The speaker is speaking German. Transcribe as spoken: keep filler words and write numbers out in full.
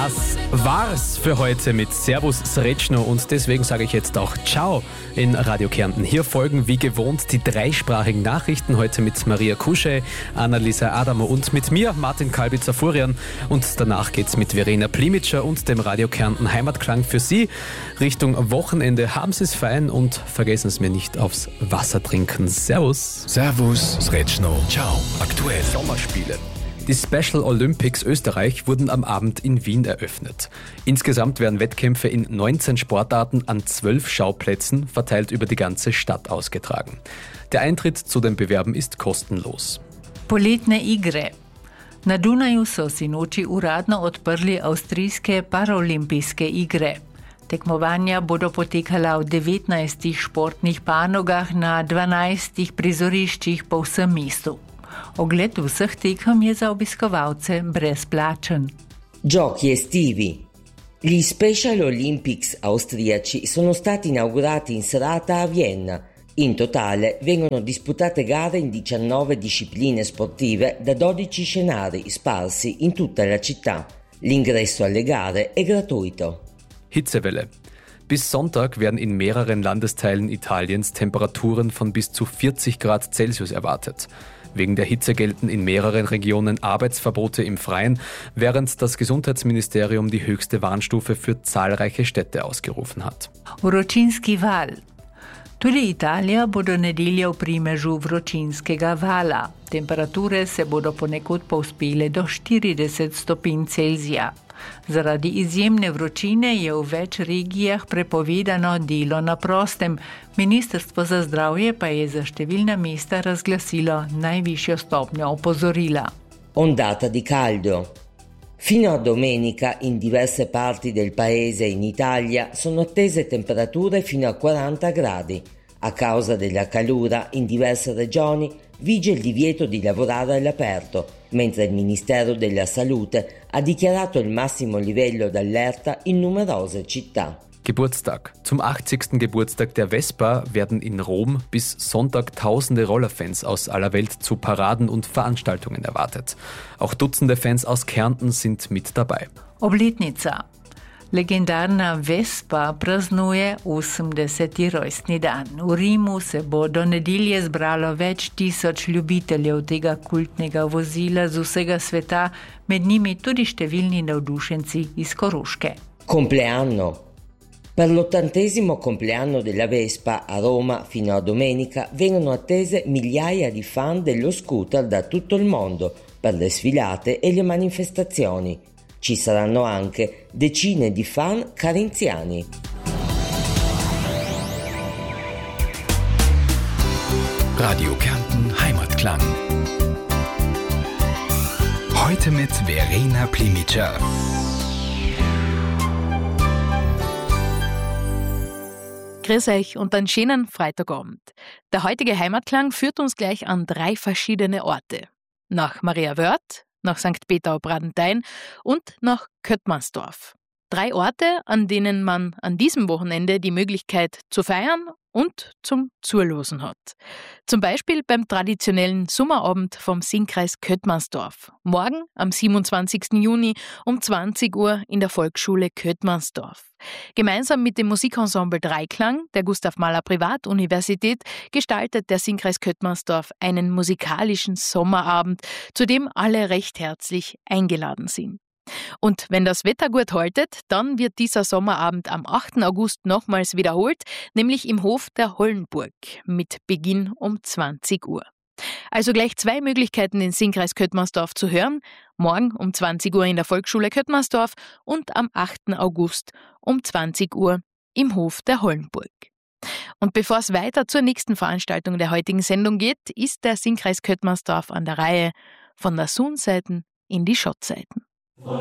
Das war's für heute mit Servus Srečno und deswegen sage ich jetzt auch Ciao in Radio Kärnten. Hier folgen wie gewohnt die dreisprachigen Nachrichten, heute mit Maria Kuschej, Annalisa Adamo und mit mir, Martin Kalbitzer-Furian, und danach geht's mit Verena Plimica und dem Radio Kärnten Heimatklang für Sie. Richtung Wochenende haben Sie es fein und vergessen Sie mir nicht aufs Wasser trinken. Servus. Servus Srečno. Ciao. Aktuell. Sommerspiele. Die Special Olympics Österreich wurden am Abend in Wien eröffnet. Insgesamt werden Wettkämpfe in neunzehn Sportarten an zwölf Schauplätzen verteilt über die ganze Stadt ausgetragen. Der Eintritt zu den Bewerben ist kostenlos. Poletne igre. Na Dunaju so sinoči uradno odprli avstrijske paraolimpijske igre. Tekmovanja bodo potekala v devetnajstih športnih panogah na dvanajstih prizoriščih po vsem mestu. Ogled vseh tekem je za obiskovalce brezplačen. Giochi estivi. Gli Special Olympics austriaci sono stati inaugurati in serata a Vienna. In totale vengono disputate gare in diciannove discipline sportive da dodici scenari sparsi in tutta la città. L'ingresso alle gare è gratuito. Hitzewelle. Bis Sonntag werden in mehreren Landesteilen Italiens Temperaturen von bis zu vierzig Grad Celsius erwartet. Wegen der Hitze gelten in mehreren Regionen Arbeitsverbote im Freien, während das Gesundheitsministerium die höchste Warnstufe für zahlreiche Städte ausgerufen hat. Vročinski val. Tudi Italija bo do nedelje v primežu vročinskega vala. Temperature se bodo ponekod povzpele do štirideset stopinj Celzija. Zaradi izjemne vročine je v več regijah prepovedano delo na prostem. Ministrstvo za zdravje pa je za številna mesta razglasilo najvišjo stopnjo opozorila. Ondata di caldo. Fino a domenica in diverse parti del paese in Italia sono attese temperature fino a quaranta gradi. A causa della calura in diverse regioni vige il divieto di lavorare all'aperto, mentre il Ministero della Salute ha dichiarato il massimo livello d'allerta in numerose città. Geburtstag. Zum achtzigsten Geburtstag der Vespa werden in Rom bis Sonntag tausende Rollerfans aus aller Welt zu Paraden und Veranstaltungen erwartet. Auch Dutzende Fans aus Kärnten sind mit dabei. Obletnica. Legendarna Vespa praznuje osemdeseti rojstni dan. V Rimu se bo do nedelje zbralo več tisoč ljubiteljev tega kultnega vozila z vsega sveta, med njimi tudi številni navdušenci iz Koroške. Compleanno. Per l'ottantesimo compleanno della Vespa a Roma fino a domenica vengono attese migliaia di fan dello scooter da tutto il mondo per le sfilate e le manifestazioni. Ci saranno anche decine di fan carinziani. Radio Kärnten Heimatklang. Heute mit Verena Plimica. Grüß euch und einen schönen Freitagabend. Der heutige Heimatklang führt uns gleich an drei verschiedene Orte. Nach Maria Wörth, nach Sankt Peter-Bradentein und nach Köttmannsdorf. Drei Orte, an denen man an diesem Wochenende die Möglichkeit zu feiern und zum Zulosen hat. Zum Beispiel beim traditionellen Sommerabend vom Singkreis Köttmannsdorf. Morgen am siebenundzwanzigsten Juni um zwanzig Uhr in der Volksschule Köttmannsdorf. Gemeinsam mit dem Musikensemble Dreiklang der Gustav Mahler Privatuniversität gestaltet der Singkreis Köttmannsdorf einen musikalischen Sommerabend, zu dem alle recht herzlich eingeladen sind. Und wenn das Wetter gut haltet, dann wird dieser Sommerabend am achten August nochmals wiederholt, nämlich im Hof der Hollenburg mit Beginn um zwanzig Uhr. Also gleich zwei Möglichkeiten, den Singkreis Köttmannsdorf zu hören. Morgen um zwanzig Uhr in der Volksschule Köttmannsdorf und am achten August um zwanzig Uhr im Hof der Hollenburg. Und bevor es weiter zur nächsten Veranstaltung der heutigen Sendung geht, ist der Singkreis Köttmannsdorf an der Reihe von der Sonnseiten in die Schottseiten.